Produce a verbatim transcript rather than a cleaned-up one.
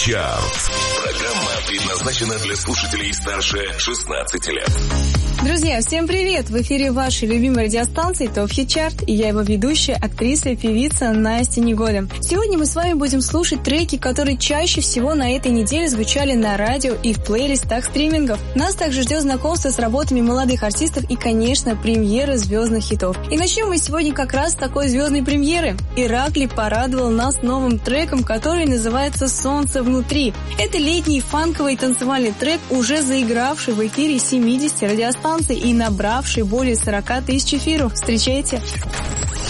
Чарт. Программа предназначена для слушателей старше шестнадцати лет. Друзья, всем привет! В эфире вашей любимой радиостанции ТОП Хит Чарт, и я его ведущая, актриса и певица Настя Негода. Сегодня мы с вами будем слушать треки, которые чаще всего на этой неделе звучали на радио и в плейлистах стримингов. Нас также ждет знакомство с работами молодых артистов и, конечно, премьеры звездных хитов. И начнем мы сегодня как раз с такой звездной премьеры. Иракли порадовал нас новым треком, который называется «Солнце внутри». Это летний фанковый танцевальный трек, уже заигравший в эфире семидесяти радиостанций и набравший более сорока тысяч эфиров. Встречайте!